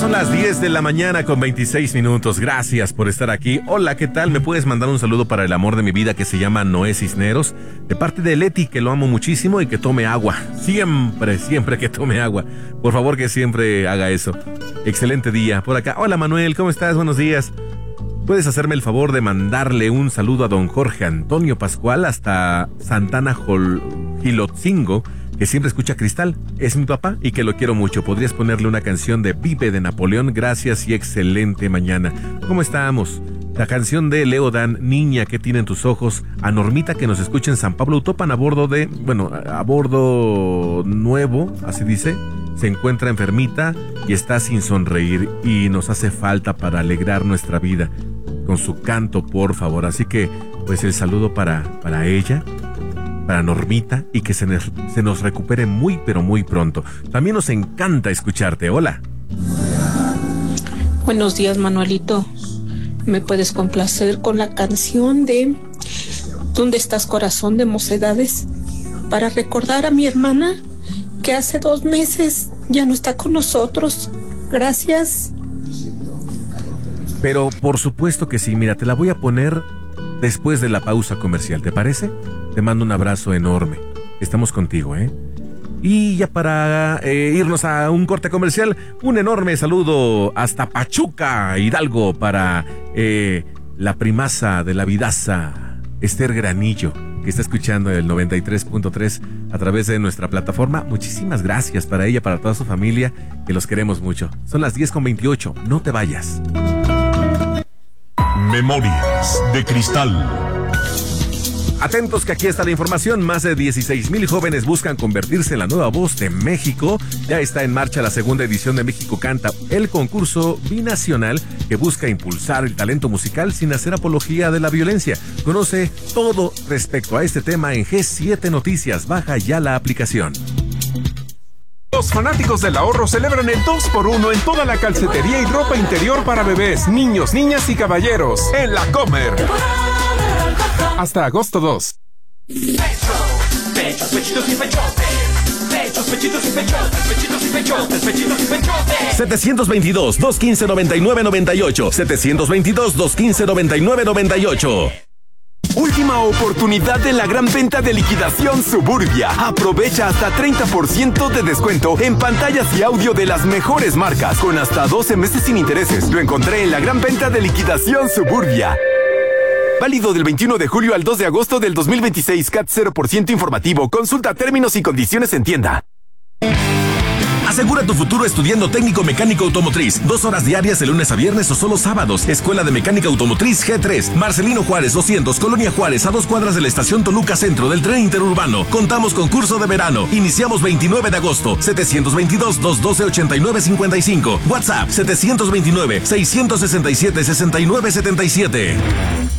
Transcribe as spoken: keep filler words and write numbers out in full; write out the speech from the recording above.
son las diez de la mañana con veintiséis minutos. Gracias por estar aquí. Hola, ¿qué tal? ¿Me puedes mandar un saludo para el amor de mi vida que se llama Noé Cisneros? De parte de Leti, que lo amo muchísimo y que tome agua. Siempre, siempre que tome agua. Por favor, que siempre haga eso. Excelente día. Por acá. Hola, Manuel, ¿cómo estás? Buenos días. ¿Puedes hacerme el favor de mandarle un saludo a don Jorge Antonio Pascual hasta Santana Gilotzingo, que siempre escucha Cristal? Es mi papá y que lo quiero mucho. ¿Podrías ponerle una canción de Pipe de Napoleón? Gracias y excelente mañana. ¿Cómo estamos? La canción de Leo Dan, Niña, ¿qué tienen tus ojos? A Normita, que nos escucha en San Pablo Utopan a bordo de, bueno, a bordo nuevo, así dice. Se encuentra enfermita y está sin sonreír y nos hace falta para alegrar nuestra vida con su canto, por favor. Así que, pues el saludo para, para ella, para Normita, y que se nos, se nos recupere muy, pero muy pronto. También nos encanta escucharte. Hola. Buenos días, Manuelito. ¿Me puedes complacer con la canción de ¿Dónde estás, corazón, de Mocedades? Para recordar a mi hermana que hace dos meses ya no está con nosotros. Gracias. Pero por supuesto que sí. Mira, te la voy a poner después de la pausa comercial, ¿te parece? Te mando un abrazo enorme. Estamos contigo, ¿eh? Y ya para eh, irnos a un corte comercial, un enorme saludo hasta Pachuca, Hidalgo, para eh, la primaza de la vidaza, Esther Granillo, que está escuchando el noventa y tres punto tres a través de nuestra plataforma. Muchísimas gracias para ella, para toda su familia, que los queremos mucho. Son las diez con veintiocho, no te vayas. Memorias de Cristal. Atentos que aquí está la información. Más de dieciséis mil jóvenes buscan convertirse en la nueva voz de México. Ya está en marcha la segunda edición de México Canta, el concurso binacional que busca impulsar el talento musical sin hacer apología de la violencia. Conoce todo respecto a este tema en G siete Noticias. Baja ya la aplicación. Los fanáticos del ahorro celebran el dos por uno en toda la calcetería y ropa interior para bebés, niños, niñas y caballeros en La Comer. Hasta agosto dos. Pechos, pechos, pechitos y pechotes. Pechos, pechitos y pechotes, pechitos y pechotes, pechitos y pechotes. setecientos veintidós, doscientos quince, noventa y nueve noventa y ocho. setecientos veintidós, doscientos quince, noventa y nueve noventa y ocho. Última oportunidad de la gran venta de liquidación Suburbia. Aprovecha hasta treinta por ciento de descuento en pantallas y audio de las mejores marcas, con hasta doce meses sin intereses. Lo encontré en la gran venta de liquidación Suburbia. Válido del veintiuno de julio al dos de agosto del dos mil veintiséis. C A T cero por ciento informativo. Consulta términos y condiciones en tienda. Asegura tu futuro estudiando técnico mecánico automotriz. Dos horas diarias de lunes a viernes o solo sábados. Escuela de Mecánica Automotriz G tres. Marcelino Juárez doscientos, Colonia Juárez, a dos cuadras de la estación Toluca Centro del tren interurbano. Contamos con curso de verano. Iniciamos veintinueve de agosto. setecientos veintidós, doscientos doce, ochenta y nueve cincuenta y cinco. WhatsApp setecientos veintinueve, seiscientos sesenta y siete, sesenta y nueve setenta y siete.